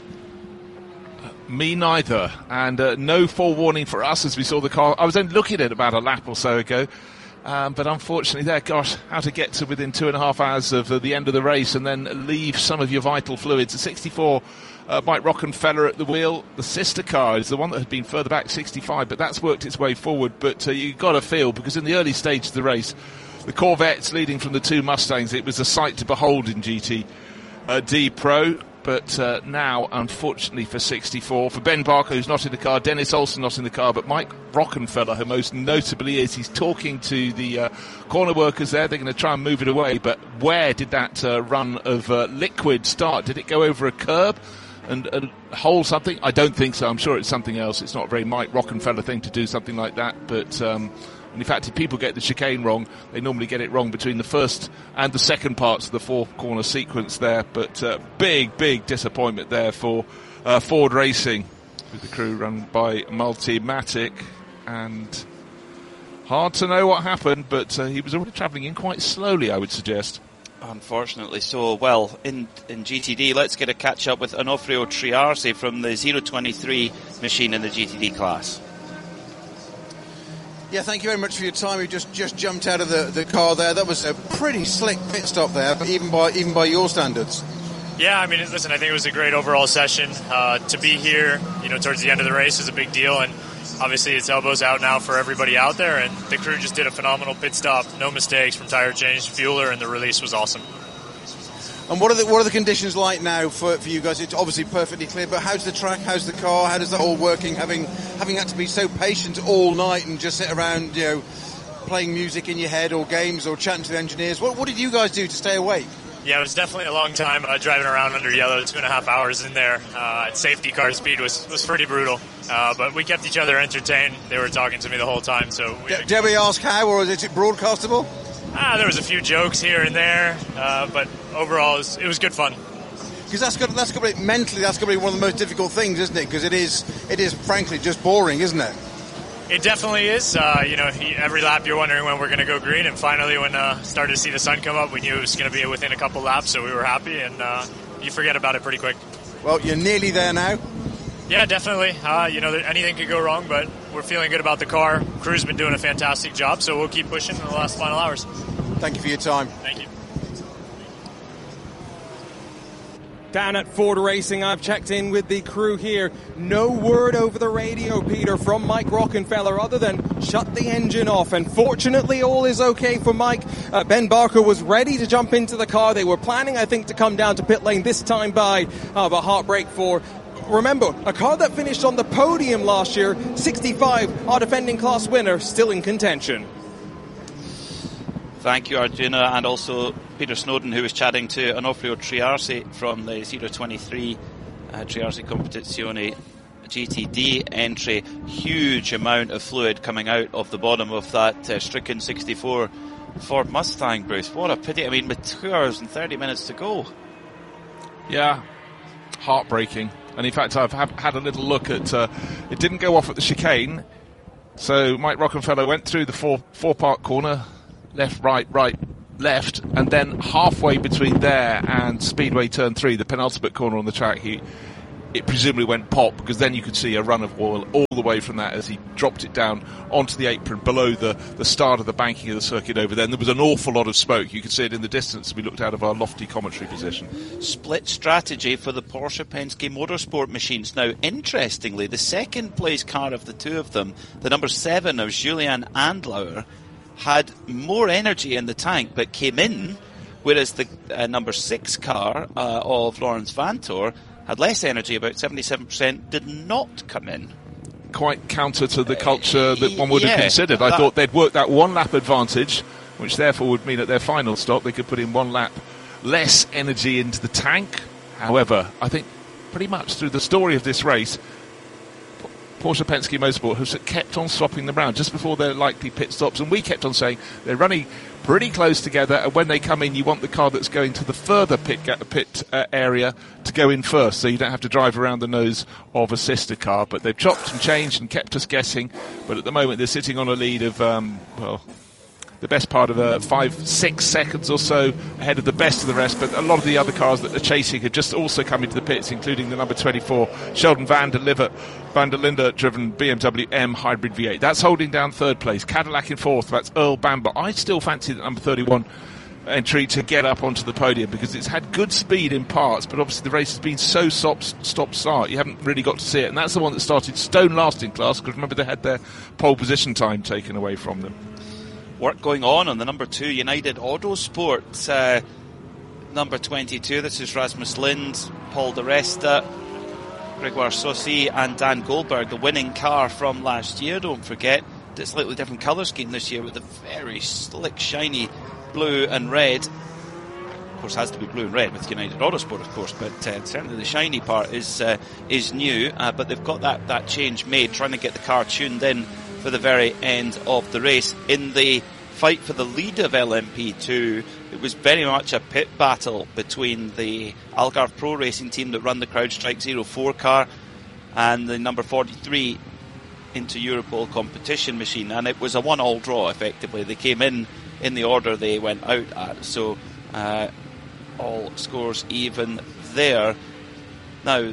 Me neither. And uh, no forewarning for us as we saw the car. I was only looking at it about a lap or so ago. Um, but unfortunately there, gosh, how to get to within two and a half hours of uh, the end of the race and then leave some of your vital fluids. The sixty-four, uh, Mike Rockenfeller at the wheel. The sister car is the one that had been further back, sixty-five, but that's worked its way forward. But uh, you've got to feel, because in the early stage of the race, the Corvettes leading from the two Mustangs, it was a sight to behold in G T D Pro. But uh, now, unfortunately for sixty-four, for Ben Barker, who's not in the car, Dennis Olsen not in the car, but Mike Rockenfeller, who most notably is, he's talking to the uh, corner workers there. They're going to try and move it away. But where did that uh, run of uh, liquid start? Did it go over a curb and, and hold something? I don't think so. I'm sure it's something else. It's not a very Mike Rockenfeller thing to do something like that. But... Um, And in fact, if people get the chicane wrong, they normally get it wrong between the first and the second parts of the four-corner sequence there. But uh, big, big disappointment there for uh, Ford Racing, with the crew run by Multimatic. And hard to know what happened, but uh, he was already travelling in quite slowly, I would suggest. Unfortunately so. Well, in, in G T D, let's get a catch-up with Onofrio Triarsi from the zero twenty-three machine in the G T D class. Yeah, thank you very much for your time. You just, just jumped out of the, the car there. That was a pretty slick pit stop there, even by even by your standards. Yeah, I mean, listen, I think it was a great overall session. Uh, to be here, you know, towards the end of the race is a big deal, and obviously it's elbows out now for everybody out there, and the crew just did a phenomenal pit stop. No mistakes from tire change, fueler, and the release was awesome. And what are the what are the conditions like now for, for you guys? It's obviously perfectly clear, but how's the track? How's the car? How does that all working? Having having had to be so patient all night and just sit around, you know, playing music in your head or games or chatting to the engineers. What what did you guys do to stay awake? Yeah, it was definitely a long time uh, driving around under yellow. Two and a half hours in there uh, at safety car speed was was pretty brutal. Uh, but we kept each other entertained. They were talking to me the whole time. So we, D- dare we ask how, or is it broadcastable? Ah, there was a few jokes here and there, uh, but overall it was, it was good fun. Because that's got that's got to be, mentally that's got to be one of the most difficult things, isn't it? Because it is it is frankly just boring, isn't it? It definitely is. Uh, you know, every lap you're wondering when we're going to go green, and finally when uh, started to see the sun come up, we knew it was going to be within a couple laps, so we were happy, and uh, you forget about it pretty quick. Well, you're nearly there now. Yeah, definitely. Uh, you know, anything could go wrong, but we're feeling good about the car. Crew's been doing a fantastic job, so we'll keep pushing in the last final hours. Thank you for your time. Thank you. Down at Ford Racing, I've checked in with the crew here. No word over the radio, Peter, from Mike Rockenfeller other than shut the engine off. And fortunately, all is okay for Mike. Uh, Ben Barker was ready to jump into the car. They were planning, I think, to come down to pit lane this time by. Uh, but heartbreak for... Remember, a car that finished on the podium last year, sixty-five, our defending class winner, still in contention. Thank you, Arjuna, and also Peter Snowden, who was chatting to Onofrio Triarsi from the zero twenty-three uh, Triarsi Competizione G T D entry. Huge amount of fluid coming out of the bottom of that uh, stricken sixty-four Ford Mustang, Bruce. What a pity. I mean, with two hours and thirty minutes to go. Yeah, heartbreaking. And in fact, I've have had a little look at, uh, it didn't go off at the chicane. So Mike Rockenfeller went through the four, four part corner, left, right, right, left, and then halfway between there and Speedway Turn three, the penultimate corner on the track, he it presumably went pop, because then you could see a run of oil all the way from that as he dropped it down onto the apron below the, the start of the banking of the circuit over there. And there was an awful lot of smoke. You could see it in the distance as we looked out of our lofty commentary position. Split strategy for the Porsche Penske Motorsport machines. Now, interestingly, the second place car of the two of them, the number seven of Julian Andlauer, had more energy in the tank but came in, whereas the uh, number six car uh, of Lawrence Vanthoor had less energy, about seventy-seven percent, did not come in. Quite counter to the culture that one would yeah, have considered. I that, thought they'd work that one lap advantage, which therefore would mean at their final stop they could put in one lap less energy into the tank. However, I think pretty much through the story of this race, Porsche Penske Motorsport has kept on swapping them around just before their likely pit stops, and we kept on saying they're running pretty close together, and when they come in you want the car that's going to the further pit pit uh, area to go in first, so you don't have to drive around the nose of a sister car. But they've chopped and changed and kept us guessing, but at the moment they're sitting on a lead of um, well the best part of uh, five, six seconds or so ahead of the best of the rest. But a lot of the other cars that are chasing have just also come into the pits, including the number twenty-four, Sheldon Van der Liver, Van der Linde driven B M W M Hybrid V eight. That's holding down third place. Cadillac in fourth, that's Earl Bamber. I still fancy the number thirty-one entry to get up onto the podium, because it's had good speed in parts, but obviously the race has been so stop-start, you haven't really got to see it. And that's the one that started stone last in class, because remember they had their pole position time taken away from them. Work going on on the number two United Autosport, uh, number twenty-two. This is Rasmus Lind, Paul Di Resta, Gregoire Saucy and Dan Goldberg, the winning car from last year. Don't forget, it's a slightly different colour scheme this year with a very slick, shiny blue and red. Of course, has to be blue and red with United Autosport, of course, but uh, certainly the shiny part is uh, is new. Uh, but they've got that, that change made, trying to get the car tuned in for the very end of the race. In the fight for the lead of L M P two, it was very much a pit battle between the Algarve Pro Racing team that run the CrowdStrike zero four car and the number forty-three into Europol competition machine, and it was a one-all draw effectively. They came in in the order they went out at, so uh, all scores even there. Now,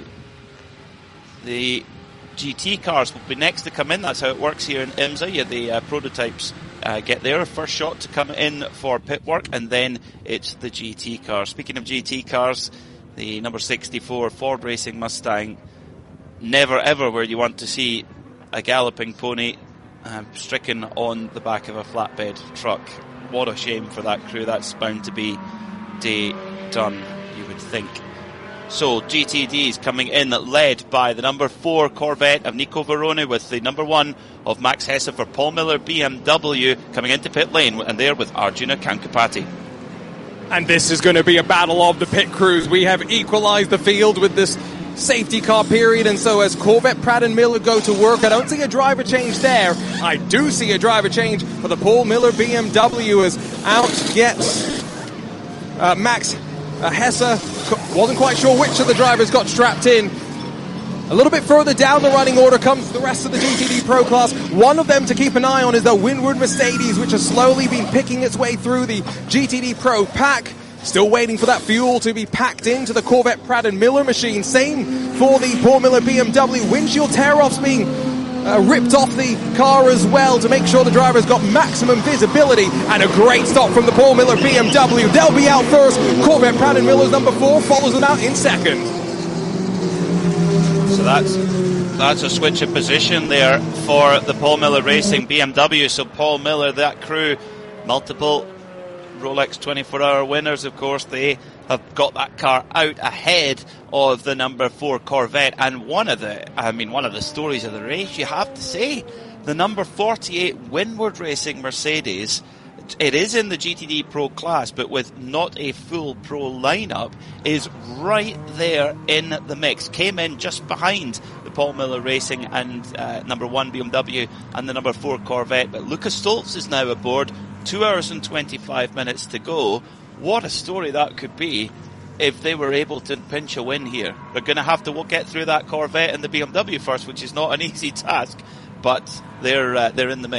the G T cars will be next to come in. That's how it works here in IMSA. Yeah, the uh, prototypes uh, get their first shot to come in for pit work, and then it's the G T cars. Speaking of G T cars, the number sixty-four Ford Racing Mustang, never ever where you want to see a galloping pony um, stricken on the back of a flatbed truck. What a shame for that crew. That's bound to be day done, you would think. So G T D is coming in, led by the number four Corvette of Nico Varrone, with the number one of Max Hesse for Paul Miller B M W coming into pit lane, and there with Arjuna Kankapati. And this is going to be a battle of the pit crews. We have equalised the field with this safety car period, and so as Corvette, Pratt and Miller go to work, I don't see a driver change there. I do see a driver change for the Paul Miller B M W as out gets uh, Max uh, Hesse. Wasn't quite sure which of the drivers got strapped in. A little bit further down the running order comes the rest of the G T D Pro class. One of them to keep an eye on is the Winward Mercedes, which has slowly been picking its way through the G T D Pro pack. Still waiting for that fuel to be packed into the Corvette Pratt and Miller machine. Same for the Paul Miller B M W. Windshield tear-offs being uh, ripped off the car as well to make sure the driver's got maximum visibility. And a great stop from the Paul Miller B M W. They'll be out first. Corvette Pratt and Miller's number four follows them out in second. So that's that's a switch of position there for the Paul Miller Racing B M W. So Paul Miller, that crew, multiple Rolex twenty-four hour winners, of course, they have got that car out ahead of the number four Corvette. And one of the, I mean, one of the stories of the race, you have to say, the number forty-eight Winward Racing Mercedes, it is in the G T D Pro class, but with not a full pro lineup, is right there in the mix. Came in just behind the Paul Miller Racing and uh, number one B M W and the number four Corvette. But Lucas Stoltz is now aboard. Two hours and twenty-five minutes to go. What a story that could be if they were able to pinch a win here. They're going to have to get through that Corvette and the B M W first, which is not an easy task, but they're uh, they're in the mix.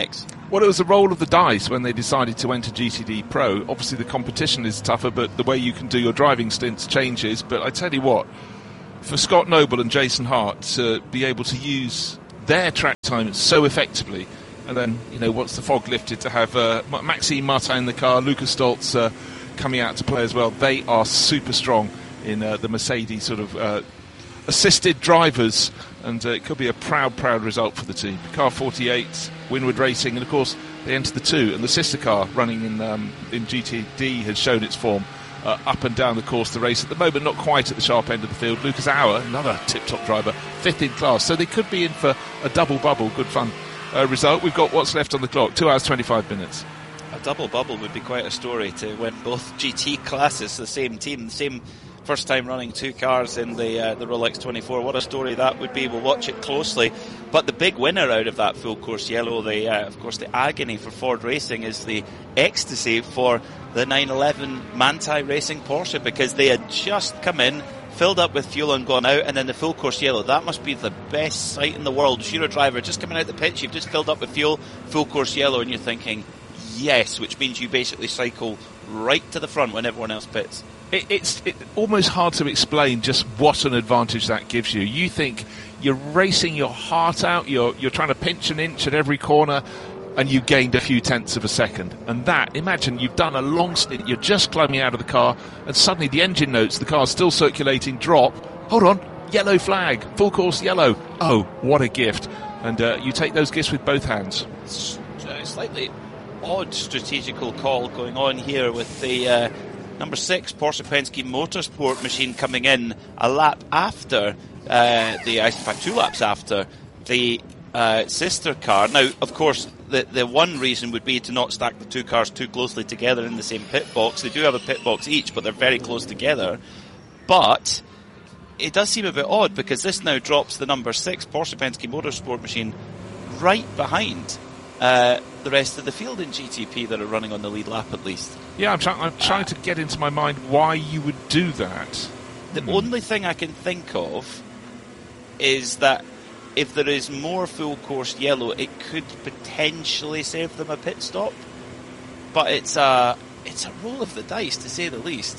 Well, it was the roll of the dice when they decided to enter G T D Pro. Obviously, the competition is tougher, but the way you can do your driving stints changes. But I tell you what, for Scott Noble and Jason Hart to be able to use their track time so effectively, and then, you know, once the fog lifted, to have uh, Maxime Martin in the car, Lucas Stoltz uh, coming out to play as well. They are super strong in uh, the Mercedes sort of uh, assisted drivers, and uh, it could be a proud, proud result for the team. Car forty-eight, Winward Racing, and of course they enter the two, and the sister car running in um, in G T D has shown its form uh, up and down the course of the race. At the moment, not quite at the sharp end of the field. Lucas Auer, another tip-top driver, fifth in class, so they could be in for a double bubble. Good fun uh, result. We've got what's left on the clock, two hours twenty-five minutes. A double bubble would be quite a story, to win both G T classes, the same team, the same first time running two cars in the uh, the Rolex twenty-four. What a story that would be. We'll watch it closely. But the big winner out of that full course yellow, the uh, of course the agony for Ford Racing, is the ecstasy for the nine eleven Manthey Racing Porsche, because they had just come in, filled up with fuel and gone out, and then the full course yellow. That must be the best sight in the world. If you're a driver just coming out the pits, you've just filled up with fuel, full course yellow, and you're thinking, yes, which means you basically cycle right to the front when everyone else pits. It, it's it, almost hard to explain just what an advantage that gives you. You think you're racing your heart out, you're you're trying to pinch an inch at every corner, and you gained a few tenths of a second. And that, imagine you've done a long stint, you're just climbing out of the car, and suddenly the engine notes, the car's still circulating, drop. Hold on, yellow flag, full course yellow. Oh, what a gift. And uh, you take those gifts with both hands. It's uh, slightly odd strategical call going on here with the uh, number six Porsche Penske Motorsport machine coming in a lap after uh, the, in fact, two laps after the uh, sister car. Now, of course, the the one reason would be to not stack the two cars too closely together in the same pit box. They do have a pit box each, but they're very close together. But it does seem a bit odd, because this now drops the number six Porsche Penske Motorsport machine right behind uh, the rest of the field in G T P that are running on the lead lap, at least. Yeah, I'm, try- I'm trying to get into my mind why you would do that. The hmm. only thing I can think of is that if there is more full course yellow, it could potentially save them a pit stop. But it's a, it's a roll of the dice, to say the least.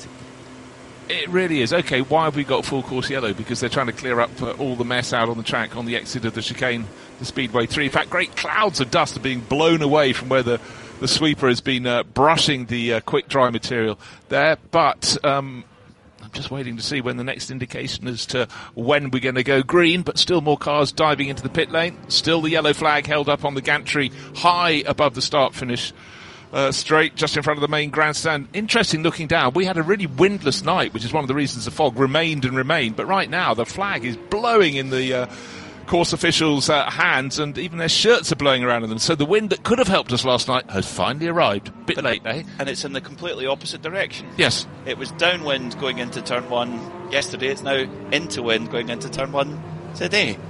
It really is. Okay, why have we got full course yellow? Because they're trying to clear up uh, all the mess out on the track on the exit of the chicane, the Speedway three. In fact, great clouds of dust are being blown away from where the, the sweeper has been uh, brushing the uh, quick dry material there. But um, I'm just waiting to see when the next indication as to when we're going to go green, but still more cars diving into the pit lane. Still the yellow flag held up on the gantry high above the start-finish Uh, straight just in front of the main grandstand. Interesting looking down. We had a really windless night, which is one of the reasons the fog remained and remained. But right now, the flag is blowing in the uh, course officials' uh, hands, and even their shirts are blowing around in them. So the wind that could have helped us last night has finally arrived. Bit but, late, eh? And it's in the completely opposite direction. Yes. It was downwind going into turn one yesterday. It's now into wind going into turn one today.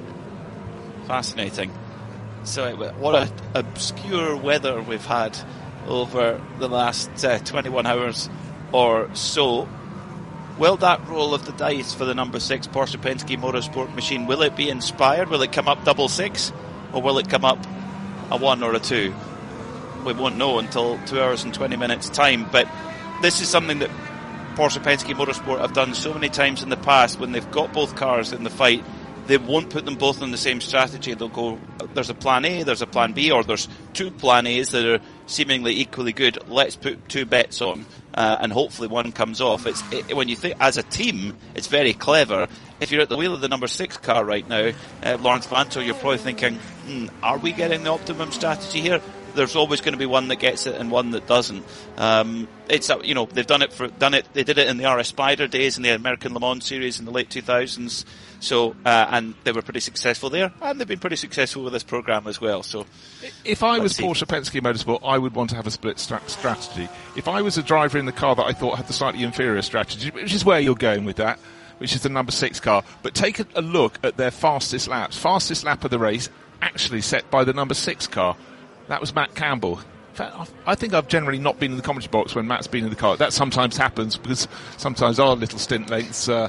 Fascinating. So it, what a obscure weather we've had over the last uh, twenty-one hours or so. Will that roll of the dice for the number six Porsche Penske Motorsport machine, will it be inspired? Will it come up double six? Or will it come up a one or a two? We won't know until two hours and twenty minutes time. But this is something that Porsche Penske Motorsport have done so many times in the past. When they've got both cars in the fight, they won't put them both on the same strategy. They'll go, there's a plan A, there's a plan B, or there's two plan A's that are seemingly equally good. Let's put two bets on, uh, and hopefully one comes off. It's it, when you think as a team, it's very clever. If you're at the wheel of the number six car right now, uh, Lawrence Vanthoor, you're probably thinking, hmm, are we getting the optimum strategy here? There's always going to be one that gets it and one that doesn't. Um, it's uh, you know they've done it for done it. They did it in the R S Spider days in the American Le Mans series in the late two thousands. So uh, and they were pretty successful there, and they've been pretty successful with this program as well. So if I was see. Porsche Penske Motorsport, I would want to have a split stra- strategy. If I was a driver in the car that I thought had the slightly inferior strategy, which is where you're going with that, which is the number six car, but take a, a look at their fastest laps. Fastest lap of the race actually set by the number six car. That was Matt Campbell. In fact, I think I've generally not been in the commentary box when Matt's been in the car. That sometimes happens because sometimes our little stint lengths uh,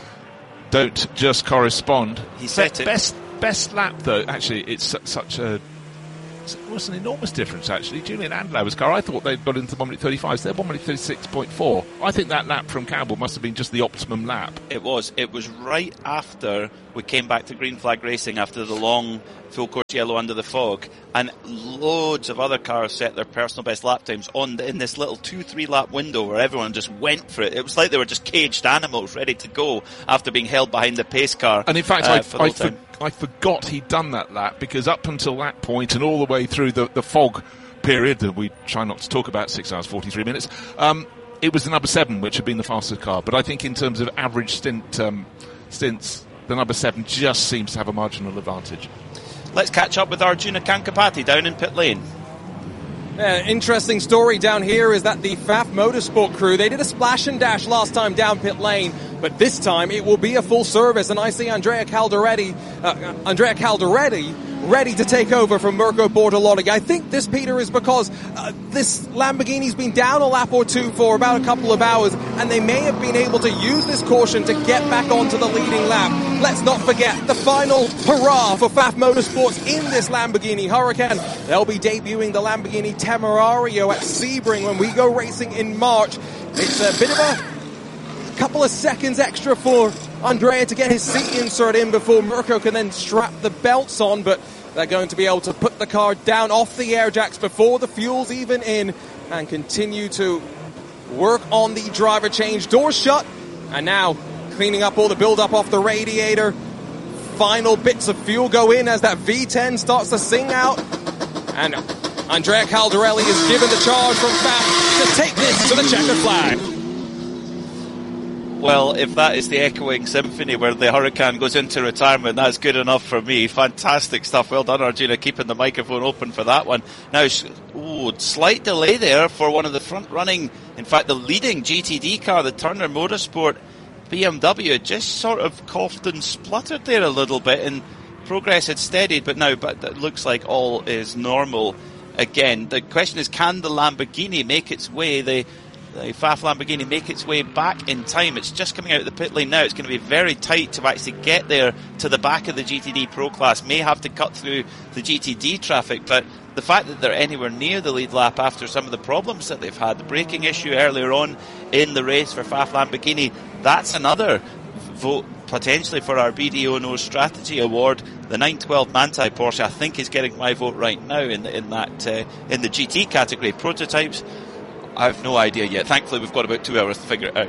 don't just correspond. He set it. Best best lap though. Actually, it's su- such a it was an enormous difference, actually. Julian Andlauer's car, I thought they'd got into one minute thirty-five, so they're one minute thirty-six point four. I think that lap from Campbell must have been just the optimum lap. It was. It was right after we came back to green flag racing after the long full course yellow under the fog, and loads of other cars set their personal best lap times on the, in this little two, three lap window where everyone just went for it. It was like they were just caged animals ready to go after being held behind the pace car. And in fact, uh, I, for I, the for, I forgot he'd done that lap, because up until that point and all the way through the, the fog period that we try not to talk about, six hours forty-three minutes, um, it was the number seven which had been the fastest car. But I think in terms of average stint um, stints, the number seven just seems to have a marginal advantage. Let's catch up with Arjuna Kankapati down in pit lane. Yeah, interesting story down here is that the F A F Motorsport crew, they did a splash and dash last time down pit lane, but this time it will be a full service, and I see Andrea Calderetti, uh, Andrea Calderetti ready to take over from Mirko Bortolotti. I think this, Peter, is because uh, this Lamborghini's been down a lap or two for about a couple of hours, and they may have been able to use this caution to get back onto the leading lap. Let's not forget the final hurrah for F A F Motorsports in this Lamborghini Huracan. They'll be debuting the Lamborghini Temerario at Sebring when we go racing in March. It's a bit of a couple of seconds extra for Andrea to get his seat insert in before Mirko can then strap the belts on, but they're going to be able to put the car down off the air jacks before the fuel's even in and continue to work on the driver change. Doors shut, and now cleaning up all the build-up off the radiator. Final bits of fuel go in as that V ten starts to sing out, and Andrea Caldarelli is given the charge from F A F to take this to the checkered flag. Well, if that is the echoing symphony where the Huracan goes into retirement, that's good enough for me. Fantastic stuff. Well done, Arjuna, keeping the microphone open for that one. Now, ooh, slight delay there for one of the front-running, in fact, the leading G T D car, the Turner Motorsport B M W, just sort of coughed and spluttered there a little bit, and progress had steadied, but now but it looks like all is normal again. The question is, can the Lamborghini make its way, the The F A F Lamborghini make its way back in time? It's just coming out of the pit lane now. It's going to be very tight to actually get there to the back of the G T D Pro class. May have to cut through the G T D traffic, but the fact that they're anywhere near the lead lap after some of the problems that they've had, the braking issue earlier on in the race for F A F Lamborghini, that's another vote potentially for our B D O N O strategy award. The nine twelve Manthey Porsche, I think, is getting my vote right now in in that uh, in the G T category. Prototypes, I have no idea yet. Thankfully, we've got about two hours to figure it out.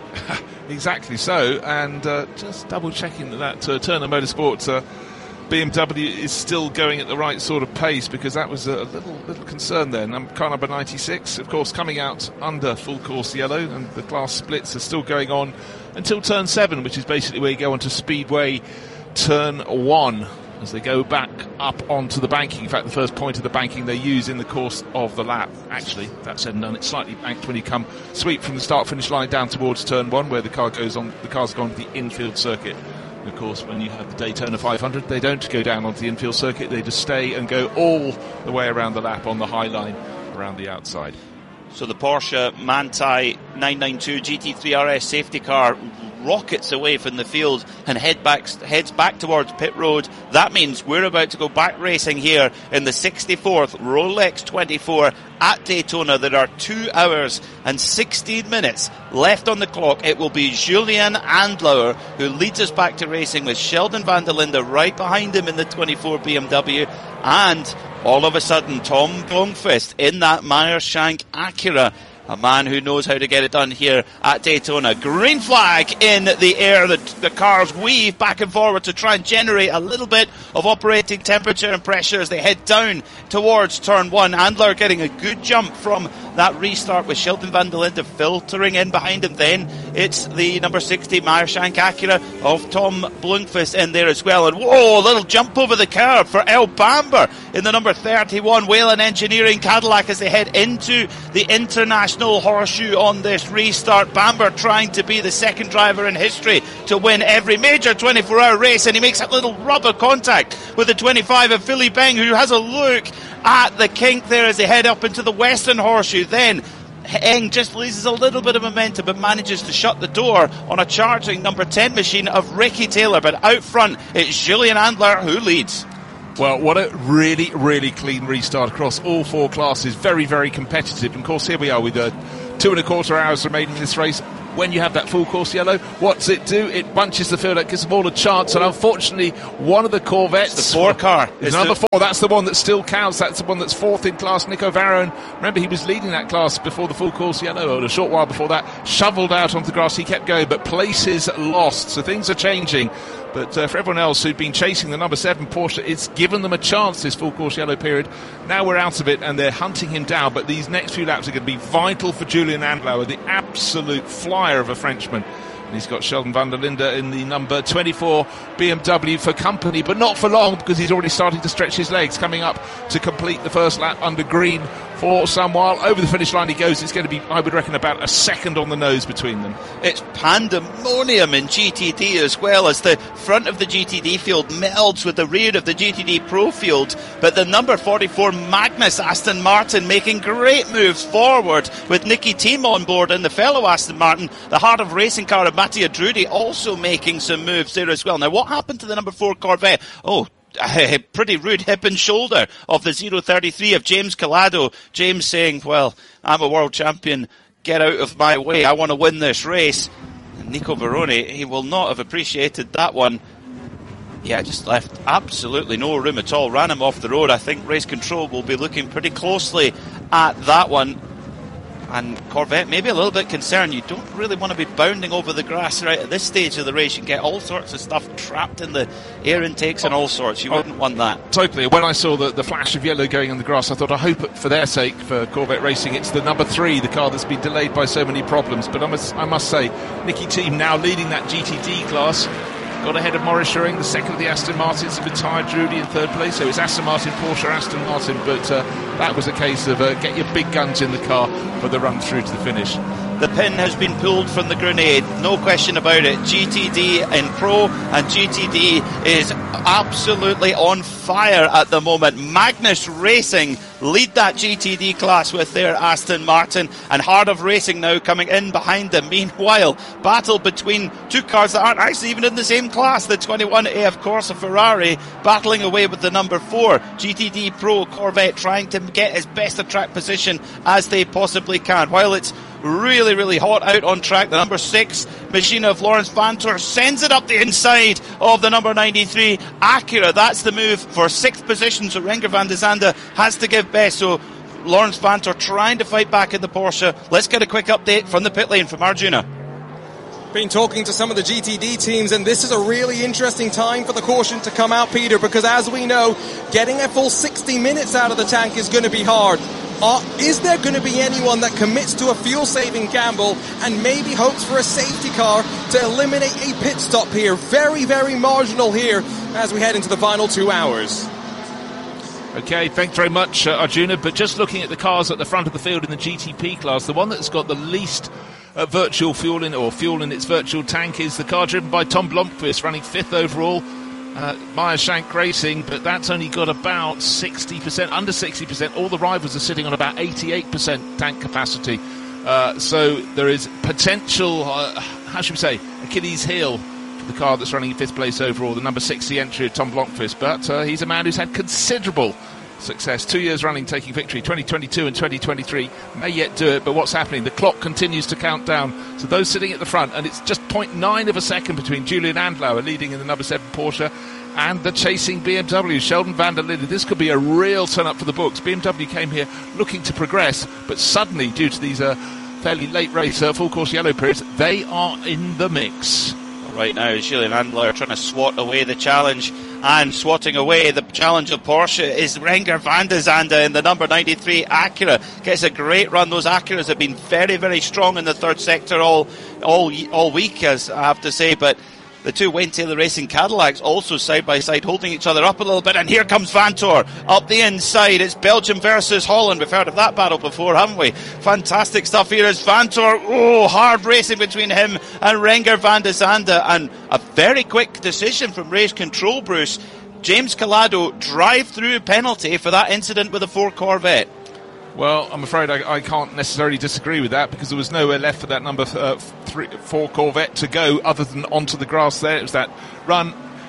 Exactly so, and uh, just double checking that, that uh, Turner Motorsports uh, B M W is still going at the right sort of pace, because that was a little little concern there. Num- car number ninety-six, of course, coming out under full course yellow, and the class splits are still going on until turn seven, which is basically where you go onto Speedway turn one, as they go back up onto the banking. In fact, the first point of the banking they use in the course of the lap. Actually, that said and done, it's slightly banked when you come sweep from the start-finish line down towards turn one, where the car goes on. The car's gone to the infield circuit. And of course, when you have the Daytona five hundred, they don't go down onto the infield circuit. They just stay and go all the way around the lap on the high line around the outside. So the Porsche Manthey nine ninety-two G T three R S safety car rockets away from the field and head back, heads back towards pit road. That means we're about to go back racing here in the sixty-fourth Rolex twenty-four at Daytona. There are two hours and sixteen minutes left on the clock. It will be Julian Andlauer who leads us back to racing, with Sheldon van der Linde right behind him in the twenty-four B M W, and all of a sudden Tom Blomqvist in that Meyershank Acura. A man who knows how to get it done here at Daytona. Green flag in the air. The, the cars weave back and forward to try and generate a little bit of operating temperature and pressure as they head down towards turn one. Andlauer getting a good jump from that restart, with Sheldon van der Linde filtering in behind him. Then it's the number sixty Meyershank Acura of Tom Blomqvist in there as well. And whoa, a little jump over the curb for El Bamber in the number thirty-one Whelen Engineering Cadillac as they head into the International Horseshoe on this restart. Bamber trying to be the second driver in history to win every major twenty-four hour race, and he makes that little rubber contact with the twenty-five of Philly Beng, who has a look at the kink there as they head up into the Western Horseshoe. Then Eng just loses a little bit of momentum but manages to shut the door on a charging number ten machine of Ricky Taylor. But out front, it's Julian Andlauer who leads. Well, what a really, really clean restart across all four classes. Very, very competitive. And of course, here we are with uh, two and a quarter hours remaining in this race. When you have that full course yellow, what does it do? It bunches the field, it gives them all a chance. And unfortunately, one of the Corvettes, it's the four car, is number the... four. That's the one that still counts. That's the one that's fourth in class. Nico Varone. Remember, he was leading that class before the full course yellow, or a short while before that. Shoveled out onto the grass. He kept going, but places lost. So things are changing. But uh, for everyone else who'd been chasing the number seven Porsche, it's given them a chance this full course yellow period. Now we're out of it and they're hunting him down. But these next few laps are going to be vital for Julian Andlauer, the absolute flyer of a Frenchman. And he's got Sheldon van der Linde in the number twenty-four B M W for company, but not for long because he's already starting to stretch his legs, coming up to complete the first lap under green for some while. Over the finish line he goes. It's going to be, I would reckon, about a second on the nose between them. It's pandemonium in G T D as well, as the front of the G T D field melds with the rear of the G T D Pro field. But the number forty-four Magnus Aston Martin making great moves forward with Nicky Thiem on board and the fellow Aston Martin, the heart of racing car of Mattia Drudi, also making some moves there as well. Now, what happened to the number four Corvette? Oh, a pretty rude hip and shoulder of the zero thirty-three of James Calado. James saying, well, I'm a world champion, get out of my way, I want to win this race. And Nico Varone, he will not have appreciated that one. Yeah, just left absolutely no room at all, ran him off the road. I think race control will be looking pretty closely at that one. And Corvette maybe a little bit concerned. You don't really want to be bounding over the grass right at this stage of the race. You get all sorts of stuff trapped in the air intakes and all sorts. You wouldn't want that. Totally. When I saw the, the flash of yellow going on the grass, I thought, I hope for their sake, for Corvette Racing, it's the number three, the car that's been delayed by so many problems. But I must, I must say, Nicky Thiem now leading that G T D class. Got ahead of Maurice Schering, the second of the Aston Martins, with Ty Drudy in third place. So it's Aston Martin, Porsche, Aston Martin. But uh, that was a case of uh, get your big guns in the car for the run through to the finish. The pin has been pulled from the grenade, no question about it. G T D in Pro, and G T D is absolutely on fire at the moment. Magnus Racing lead that G T D class with their Aston Martin, and Heart of Racing now coming in behind them. Meanwhile, battle between two cars that aren't actually even in the same class. The twenty-one A F Corsa Ferrari battling away with the number four G T D Pro Corvette, trying to get as best a track position as they possibly can. While it's really, really hot out on track, the number six machine of Lawrence Vantor sends it up the inside of the number ninety-three Acura. That's the move for sixth position, so Renger van der Zande has to give best. So Lawrence Vantor trying to fight back in the Porsche. Let's get a quick update from the pit lane from Arjuna. Been talking to some of the G T D teams, and this is a really interesting time for the caution to come out, Peter, because as we know, getting a full sixty minutes out of the tank is going to be hard. Uh, is there going to be anyone that commits to a fuel-saving gamble and maybe hopes for a safety car to eliminate a pit stop here? Very, very marginal here as we head into the final two hours. Okay, thanks very much, uh, Arjuna. But just looking at the cars at the front of the field in the G T P class, the one that's got the least uh, virtual fuel in, or fuel in its virtual tank, is the car driven by Tom Blomqvist, running fifth overall. Uh, Meyer Shank Racing, but that's only got about sixty percent, under sixty percent. All the rivals are sitting on about eighty-eight percent tank capacity. Uh, so there is potential, uh, how should we say, Achilles heel for the car that's running in fifth place overall, the number sixty entry of Tom Blomqvist. But uh, he's a man who's had considerable success, two years running taking victory. Twenty twenty-two and twenty twenty-three may yet do it, but what's happening? The clock continues to count down. So those sitting at the front, and it's just zero point nine of a second between Julian Andlauer leading in the number seven Porsche and the chasing B M W, Sheldon van der Linde. This could be a real turn up for the books. B M W came here looking to progress, but suddenly, due to these uh, fairly late race uh, full course yellow periods, they are in the mix. Right now, Julian Andlauer trying to swat away the challenge, and swatting away the challenge of Porsche is Renger van der Zande in the number ninety-three Acura. Gets a great run. Those Acuras have been very, very strong in the third sector all all all week, as I have to say, but the two Wayne Taylor Racing Cadillacs also side by side, holding each other up a little bit. And here comes Vantor up the inside. It's Belgium versus Holland. We've heard of that battle before, haven't we? Fantastic stuff here as Vantor. Oh, hard racing between him and Renger van der Zande. And a very quick decision from race control, Bruce. James Calado drive-through penalty for that incident with the four Corvette. Well, I'm afraid I, I can't necessarily disagree with that, because there was nowhere left for that number uh, three, four Corvette to go other than onto the grass there. It was that run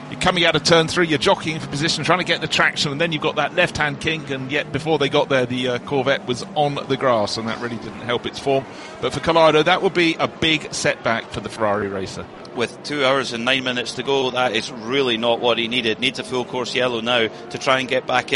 you're coming out of turn three, you're jockeying for position, trying to get the traction, and then you've got that left-hand kink, and yet before they got there, the uh, Corvette was on the grass, and that really didn't help its form. But for Collado, that would be a big setback for the Ferrari racer. With two hours and nine minutes to go, that is really not what he needed. Needs a full course yellow now to try and get back in.